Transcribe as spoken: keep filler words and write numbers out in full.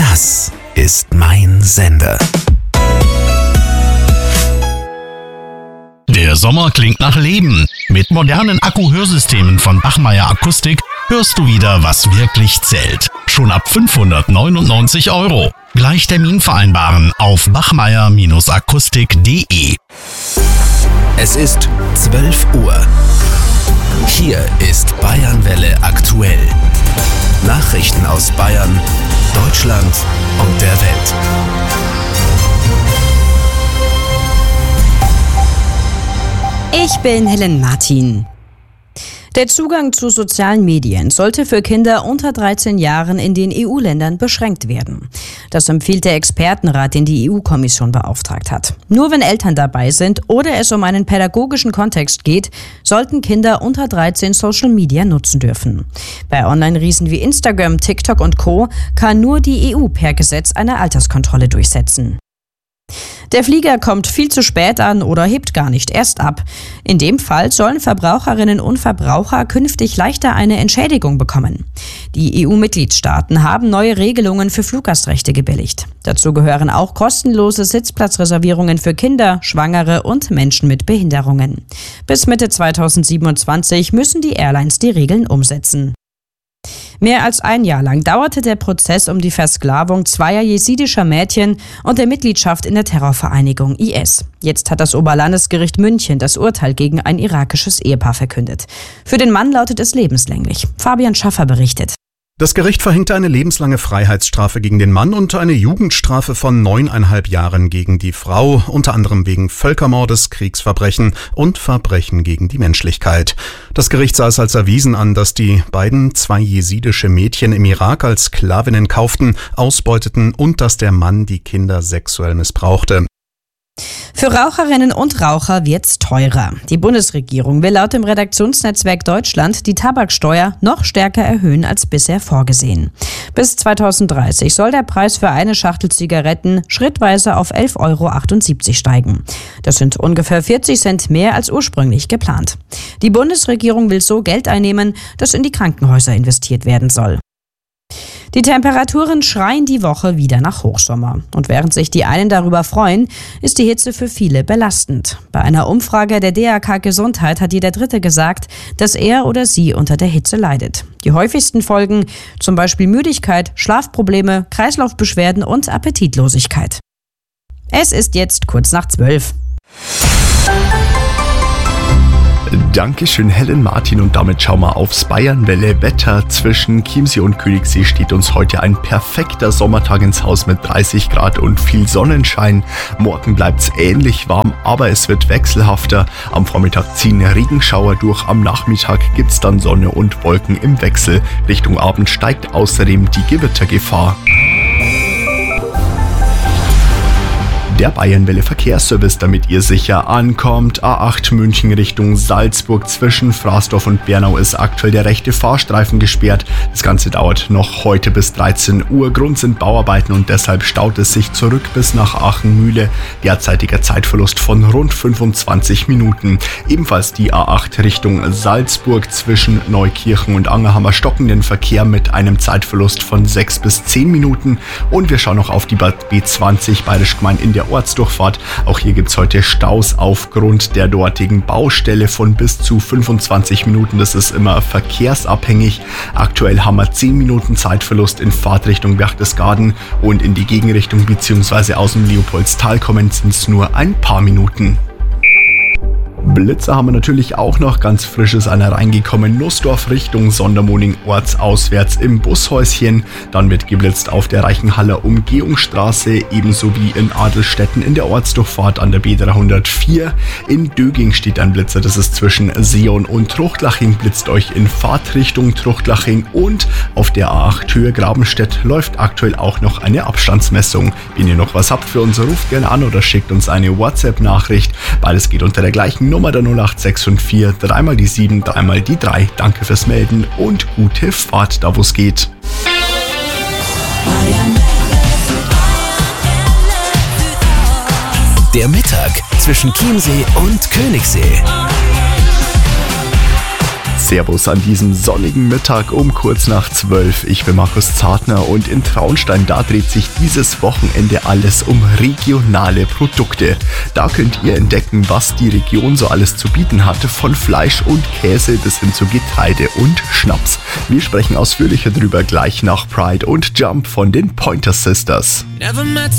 Das ist mein Sender. Der Sommer klingt nach Leben. Mit modernen Akku-Hörsystemen von Bachmeier Akustik hörst du wieder, was wirklich zählt. Schon ab fünfhundertneunundneunzig Euro. Gleich Termin vereinbaren auf bachmeier akustik punkt de. Es ist zwölf Uhr. Hier ist Bayernwelle aktuell. Nachrichten aus Bayern, Deutschland und der Welt. Ich bin Helen Martin. Der Zugang zu sozialen Medien sollte für Kinder unter dreizehn Jahren in den E U-Ländern beschränkt werden. Das empfiehlt der Expertenrat, den die E U-Kommission beauftragt hat. Nur wenn Eltern dabei sind oder es um einen pädagogischen Kontext geht, sollten Kinder unter dreizehn Social Media nutzen dürfen. Bei Online-Riesen wie Instagram, TikTok und Co. kann nur die E U per Gesetz eine Alterskontrolle durchsetzen. Der Flieger kommt viel zu spät an oder hebt gar nicht erst ab. In dem Fall sollen Verbraucherinnen und Verbraucher künftig leichter eine Entschädigung bekommen. Die E U-Mitgliedstaaten haben neue Regelungen für Fluggastrechte gebilligt. Dazu gehören auch kostenlose Sitzplatzreservierungen für Kinder, Schwangere und Menschen mit Behinderungen. Bis Mitte zweitausendsiebenundzwanzig müssen die Airlines die Regeln umsetzen. Mehr als ein Jahr lang dauerte der Prozess um die Versklavung zweier jesidischer Mädchen und der Mitgliedschaft in der Terrorvereinigung I S. Jetzt hat das Oberlandesgericht München das Urteil gegen ein irakisches Ehepaar verkündet. Für den Mann lautet es lebenslänglich. Fabian Schaffer berichtet. Das Gericht verhängte eine lebenslange Freiheitsstrafe gegen den Mann und eine Jugendstrafe von neuneinhalb Jahren gegen die Frau, unter anderem wegen Völkermordes, Kriegsverbrechen und Verbrechen gegen die Menschlichkeit. Das Gericht sah es als erwiesen an, dass die beiden zwei jesidische Mädchen im Irak als Sklavinnen kauften, ausbeuteten und dass der Mann die Kinder sexuell missbrauchte. Für Raucherinnen und Raucher wird's teurer. Die Bundesregierung will laut dem Redaktionsnetzwerk Deutschland die Tabaksteuer noch stärker erhöhen als bisher vorgesehen. Bis zweitausenddreißig soll der Preis für eine Schachtel Zigaretten schrittweise auf elf Euro achtundsiebzig steigen. Das sind ungefähr vierzig Cent mehr als ursprünglich geplant. Die Bundesregierung will so Geld einnehmen, das in die Krankenhäuser investiert werden soll. Die Temperaturen schreien die Woche wieder nach Hochsommer. Und während sich die einen darüber freuen, ist die Hitze für viele belastend. Bei einer Umfrage der D A K Gesundheit hat jeder Dritte gesagt, dass er oder sie unter der Hitze leidet. Die häufigsten Folgen, zum Beispiel Müdigkeit, Schlafprobleme, Kreislaufbeschwerden und Appetitlosigkeit. Es ist jetzt kurz nach zwölf. Dankeschön, Helen Martin, und damit schauen wir aufs Bayernwelle Wetter. Zwischen Chiemsee und Königssee steht uns heute ein perfekter Sommertag ins Haus mit dreißig Grad und viel Sonnenschein. Morgen bleibt's ähnlich warm, aber es wird wechselhafter. Am Vormittag ziehen Regenschauer durch, am Nachmittag gibt's dann Sonne und Wolken im Wechsel. Richtung Abend steigt außerdem die Gewittergefahr. Der Bayernwelle Verkehrsservice, damit ihr sicher ankommt. A acht München Richtung Salzburg zwischen Fraßdorf und Bernau ist aktuell der rechte Fahrstreifen gesperrt. Das Ganze dauert noch heute bis dreizehn Uhr. Grund sind Bauarbeiten und deshalb staut es sich zurück bis nach Aachen-Mühle. Derzeitiger Zeitverlust von rund fünfundzwanzig Minuten. Ebenfalls die A acht Richtung Salzburg zwischen Neukirchen und Angerhammer stocken den Verkehr mit einem Zeitverlust von sechs bis zehn Minuten. Und wir schauen noch auf die B zwanzig Bayerisch Gmein in der Ortsdurchfahrt. Auch hier gibt es heute Staus aufgrund der dortigen Baustelle von bis zu fünfundzwanzig Minuten. Das ist immer verkehrsabhängig. Aktuell haben wir zehn Minuten Zeitverlust in Fahrtrichtung Berchtesgaden und in die Gegenrichtung bzw. aus dem Leopoldstal kommen sind es nur ein paar Minuten. Blitzer haben wir natürlich auch noch, ganz frisch ist einer reingekommen, Nussdorf Richtung Sondermoning ortsauswärts im Bushäuschen. Dann wird geblitzt auf der Reichenhaller Umgehungsstraße, ebenso wie in Adelstetten in der Ortsdurchfahrt an der B dreihundertvier. In Döging steht ein Blitzer, das ist zwischen Seeon und Truchtlaching, blitzt euch in Fahrtrichtung Truchtlaching, und auf der A acht Höhe Grabenstedt läuft aktuell auch noch eine Abstandsmessung. Wenn ihr noch was habt für uns, ruft gerne an oder schickt uns eine WhatsApp-Nachricht. Beides geht unter der gleichen Nummer. Nummer der null acht sechs fünf vier, dreimal die sieben, dreimal die drei. Danke fürs Melden und gute Fahrt, da wo es geht. Der Mittag zwischen Chiemsee und Königssee. Servus an diesem sonnigen Mittag um kurz nach zwölf. Ich bin Markus Zartner und in Traunstein, da dreht sich dieses Wochenende alles um regionale Produkte. Da könnt ihr entdecken, was die Region so alles zu bieten hat, von Fleisch und Käse bis hin zu Getreide und Schnaps. Wir sprechen ausführlicher drüber gleich nach Pride und Jump von den Pointer Sisters. Never met